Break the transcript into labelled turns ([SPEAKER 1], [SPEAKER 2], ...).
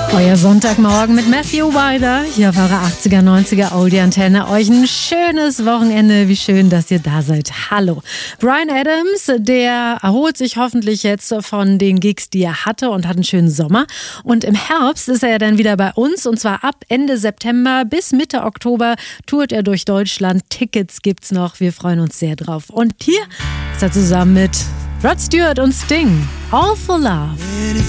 [SPEAKER 1] Euer Sonntagmorgen mit Matthew Wilder hier auf eurer 80er, 90er Oldie-Antenne. Euch ein schönes Wochenende. Wie schön, dass ihr da seid. Hallo. Bryan Adams, der erholt sich hoffentlich jetzt von den Gigs, die er hatte und hat einen schönen Sommer. Und im Herbst ist er ja dann wieder bei uns und zwar ab Ende September bis Mitte Oktober tourt er durch Deutschland. Tickets gibt's noch. Wir freuen uns sehr drauf. Und hier ist er zusammen mit Rod Stewart und Sting. All for Love.